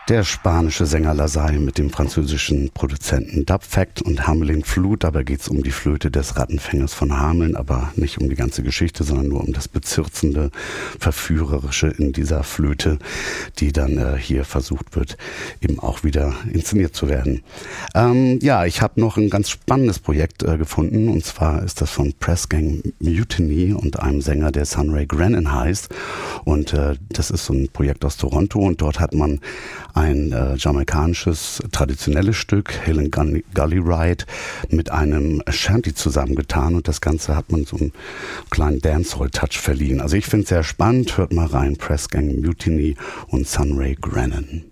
Der spanische Sänger Lasalle mit dem französischen Produzenten Dub Fact und Hamelin Flute. Dabei geht es um die Flöte des Rattenfängers von Hameln, aber nicht um die ganze Geschichte, sondern nur um das Bezirzende, Verführerische in dieser Flöte, die dann hier versucht wird, eben auch wieder inszeniert zu werden. Ich habe noch ein ganz spannendes Projekt gefunden, und zwar ist das von Press Gang Mutiny und einem Sänger, der Sunray Grennan heißt. Und das ist so ein Projekt aus Toronto, und dort hat man ein jamaikanisches traditionelles Stück, Hill and Gully Ride, mit einem Shanty zusammengetan, und das Ganze hat man so einen kleinen Dancehall-Touch verliehen. Also ich finde es sehr spannend, hört mal rein, Press Gang Mutiny und Sunray Grennan.